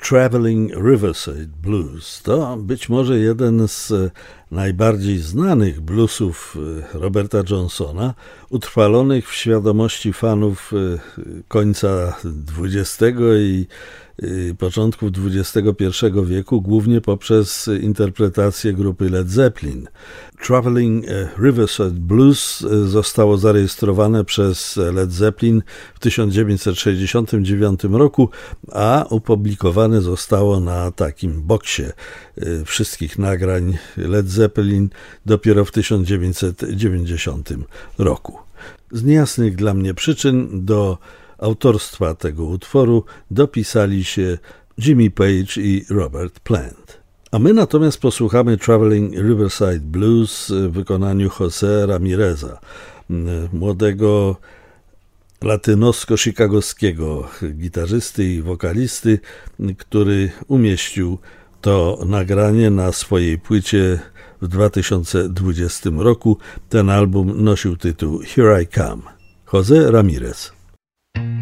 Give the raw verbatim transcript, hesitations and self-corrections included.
Traveling Riverside Blues to być może jeden z najbardziej znanych bluesów Roberta Johnsona, utrwalonych w świadomości fanów końca dwudziestego i początków dwudziestego pierwszego wieku, głównie poprzez interpretację grupy Led Zeppelin. Traveling Riverside Blues zostało zarejestrowane przez Led Zeppelin w tysiąc dziewięćset sześćdziesiątym dziewiątym roku, a opublikowane zostało na takim boksie wszystkich nagrań Led Zeppelin dopiero w tysiąc dziewięćset dziewięćdziesiątym roku. Z niejasnych dla mnie przyczyn do autorstwa tego utworu dopisali się Jimmy Page i Robert Plant. A my natomiast posłuchamy Traveling Riverside Blues w wykonaniu José Ramireza, młodego latynosko-chicagowskiego gitarzysty i wokalisty, który umieścił to nagranie na swojej płycie w dwa tysiące dwudziestym roku. Ten album nosił tytuł Here I Come. José Ramirez.